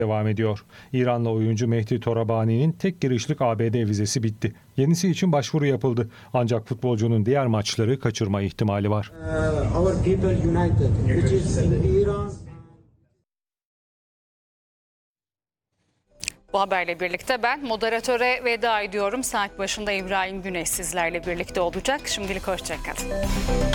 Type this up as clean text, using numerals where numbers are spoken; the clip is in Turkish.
devam ediyor. İranlı oyuncu Mehdi Torabani'nin tek girişlik ABD vizesi bitti. Yenisi için başvuru yapıldı. Ancak futbolcunun diğer maçları kaçırma ihtimali var. Bu haberle birlikte ben moderatöre veda ediyorum. Saat başında İbrahim Güneş sizlerle birlikte olacak. Şimdilik hoşça kalın.